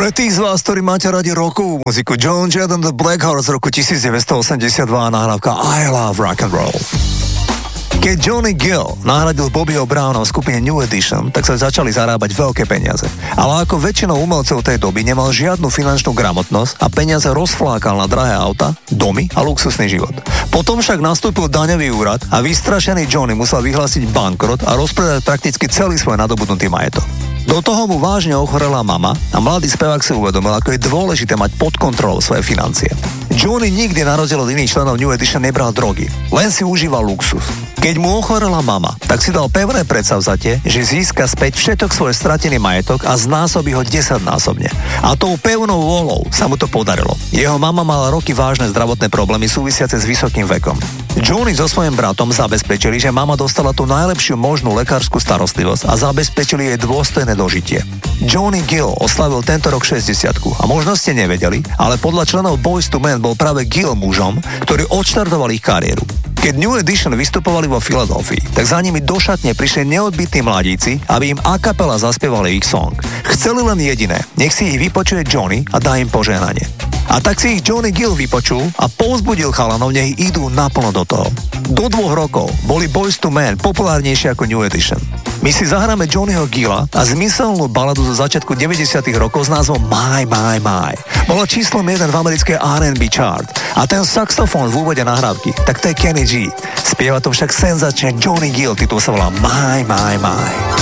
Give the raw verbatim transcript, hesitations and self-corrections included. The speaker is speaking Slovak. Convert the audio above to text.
Pre tých z vás, ktorí máte radi rockovú muziku, Joan Jett and the Blackhearts z roku devätnásťstoosemdesiatdva a nahrávka I Love Rock and Roll. Keď Johnny Gill nahradil Bobbyho Browna v skupine New Edition, tak sa začali zarábať veľké peniaze. Ale ako väčšinou umelcov tej doby nemal žiadnu finančnú gramotnosť a peniaze rozflákal na drahé auta, domy a luxusný život. Potom však nastúpil daňový úrad a vystrašený Johnny musel vyhlásiť bankrot a rozpredať prakticky celý svoj nadobudnutý majetok. Do toho mu vážne ochorela mama a mladý spevák si uvedomil, ako je dôležité mať pod kontrolou svoje financie. Johnny nikdy na rozdiel od iných členov New Edition nebral drogy, len si užíval luxus. Keď mu ochorela mama, tak si dal pevné predsavzatie, že získa späť všetok svoj stratený majetok a znásobí ho desaťnásobne. A tou pevnou vôľou sa mu to podarilo. Jeho mama mala roky vážne zdravotné problémy súvisiace s vysokým vekom. Johnny so svojím bratom zabezpečili, že mama dostala tú najlepšiu možnú lekárskú starostlivosť a zabezpečili jej dôstojné dožitie. Johnny Gill oslavil tento rok šesťdesiatku a možno ste nevedeli, ale podľa členov Boyz two Men bol práve Gill mužom, ktorý odštartoval ich kariéru. Keď New Edition vystupovali vo Filadelfii, tak za nimi do šatne prišli neodbitní mladíci, aby im a capella zaspievali ich song. Chceli len jediné, nech si ich vypočuje Johnny a dá im požehnanie. A tak si ich Johnny Gill vypočul a povzbudil chalanov, nech idú naplno do toho. Do dvoch rokov boli Boyz two Men populárnejšie ako New Edition. My si zahráme Johnnyho Gilla a zmyselnú baladu zo začiatku deväťdesiatych rokov s názvom My, My, My. Bola číslom jeden v americkej R and B chart. A ten saxofón v úvode nahrávky, tak to je Kenny G. Spieva to však senzačne Johnny Gill, titul sa volá My, My, My.